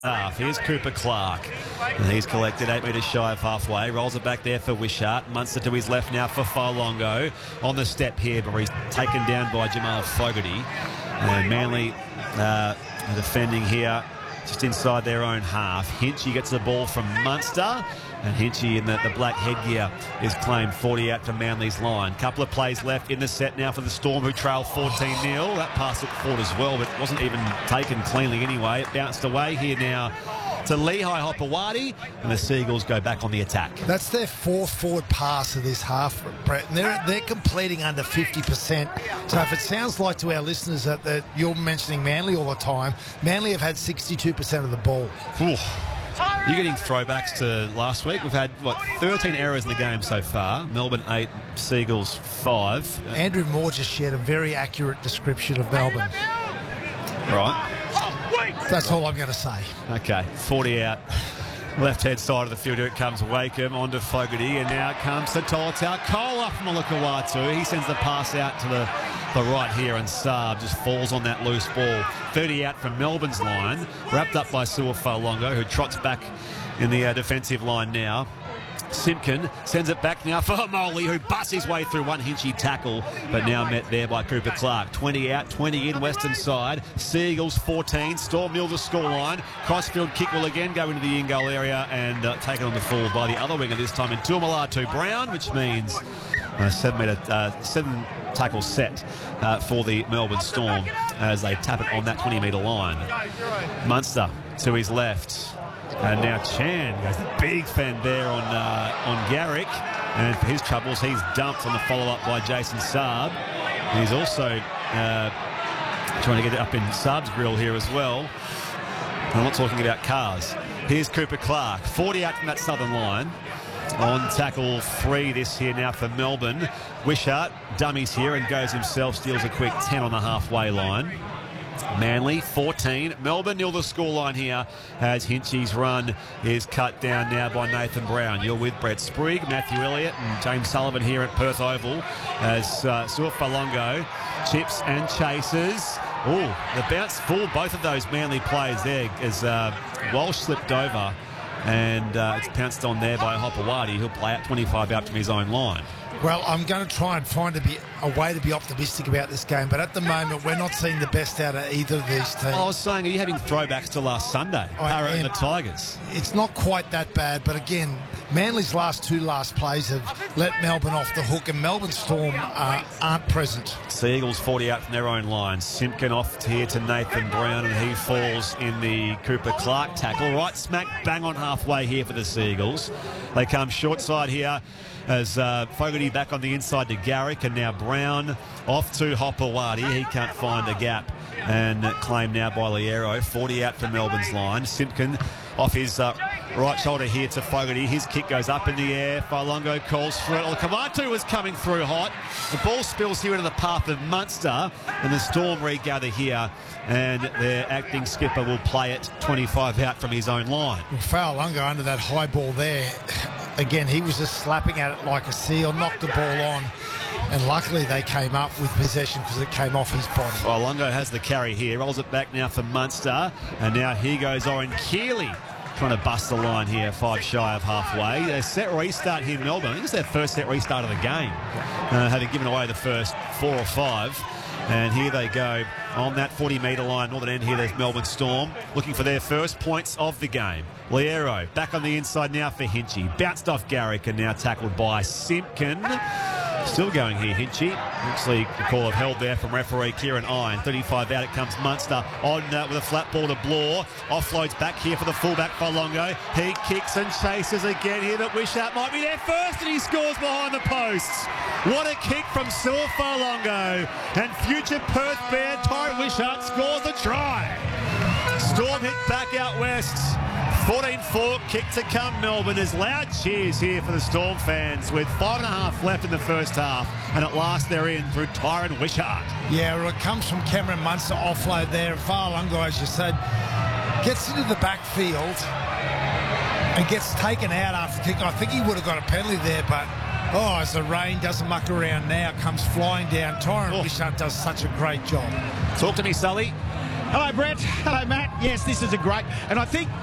half. Here's Cooper Clark. And he's collected 8 metres shy of halfway. Rolls it back there for Wishart. Munster to his left now for Failongo. On the step here, but he's taken down by Jamal Fogarty. And Manly defending here just inside their own half. Hinchy gets the ball from Munster. And Hinchy in the black headgear is claimed 40 out from Manly's line. Couple of plays left in the set now for the Storm, who trail 14-0. That pass looked forward as well, but it wasn't even taken cleanly anyway. It bounced away here now to Lehigh Hopewadi, and the Seagulls go back on the attack. That's their fourth forward pass of this half, Brett, and they're completing under 50%. So if it sounds like to our listeners that you're mentioning Manly all the time, Manly have had 62% of the ball. Ooh. You're getting throwbacks to last week. We've had, 13 errors in the game so far. Melbourne 8, Seagulls 5. Andrew Moore just shared a very accurate description of Melbourne. Right. That's all I'm going to say. Okay, 40 out. Left-hand side of the field, here it comes Wakeham onto Fogarty, and now it comes to Tolotau. Cole up from Olakau'atu. He sends the pass out to the right here, and Saab just falls on that loose ball. 30 out from Melbourne's line, wrapped up by Sua Failongo, who trots back in the defensive line now. Simpkin sends it back now for Molly, who busts his way through one Hinchy tackle, but now met there by Cooper Clark. 20 out, 20 in, western side. Seagulls 14, Storm nil the scoreline. Crossfield kick will again go into the in-goal area and taken on the full by the other winger this time in Tuamulatu Brown, which means a 7 tackle set for the Melbourne Storm as they tap it on that 20-metre line. Munster to his left. And now Chan goes the big fend there on Garrick. And for his troubles, he's dumped on the follow-up by Jason Saab. He's also trying to get it up in Saab's grill here as well. I'm not talking about cars. Here's Cooper Clark, 40 out from that southern line. On tackle 3 this here now for Melbourne. Wishart dummies here and goes himself, steals a quick 10 on the halfway line. Manly 14, Melbourne nil the scoreline here as Hinchy's run is cut down now by Nathan Brown. You're with Brett Sprigg, Matthew Elliott and James Sullivan here at Perth Oval as Sua Failongo chips and chases. Oh, the bounce fooled both of those Manly players there as Walsh slipped over and it's pounced on there by Hopewadi, who'll play at 25 out from his own line. Well, I'm going to try and find a way to be optimistic about this game, but at the moment we're not seeing the best out of either of these teams. I was saying, are you having throwbacks to last Sunday? Parramatta and the Tigers. It's not quite that bad, but again, Manly's last plays have let Melbourne off the hook, and Melbourne Storm aren't present. Seagulls 40 out from their own line. Simpkin off here to Nathan Brown, and he falls in the Cooper Clark tackle. Right smack bang on halfway here for the Seagulls. They come short side here as Fogarty back on the inside to Garrick, and now Brown off to Hopewadi. He can't find a gap, and claimed now by Liero. 40 out from Melbourne's line. Simpkin off his right shoulder here to Fogarty. His kick goes up in the air. Failongo calls for it. Olakau'atu was coming through hot. The ball spills here into the path of Munster, and the Storm regather here, and their acting skipper will play it 25 out from his own line. Well, Failongo under that high ball there. Again, he was just slapping at it like a seal, knocked the ball on, and luckily they came up with possession because it came off his body. Well, Longo has the carry here, rolls it back now for Munster, and now here goes Oren Keeley trying to bust the line here, 5 shy of halfway. A set restart here in Melbourne. I think it's their first set restart of the game, having given away the first 4 or 5. And here they go on that 40-metre line, northern end here. There's Melbourne Storm looking for their first points of the game. Liero back on the inside now for Hinchy. Bounced off Garrick and now tackled by Simpkin. Still going here, Hinchy. Actually, the call of held there from referee Kieran Iron. 35 out, it comes Munster on with a flat ball to Bloor. Offloads back here for the fullback Failongo. He kicks and chases again here, but Wishart might be there first, and he scores behind the posts. What a kick from Sua Failongo. And future Perth Bear Tyrant Wishart scores the try. Storm hit back out west. 14-4, kick to come Melbourne. There's loud cheers here for the Storm fans with 5.5 left in the first half, and at last they're in through Tyron Wishart. Yeah, well, it comes from Cameron Munster offload there. Failongo, as you said, gets into the backfield and gets taken out after kick. I think he would have got a penalty there, but as the rain doesn't muck around now, comes flying down. Tyron Wishart does such a great job. Talk to me, Sully. Hello, Brett. Hello, Matt. Yes, this is a great, and I think